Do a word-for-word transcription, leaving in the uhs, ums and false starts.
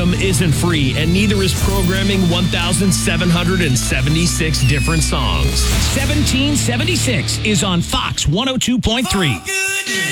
system isn't free, and neither is programming one thousand seven hundred seventy-six different songs. seventeen seventy-six is on Fox one oh two point three.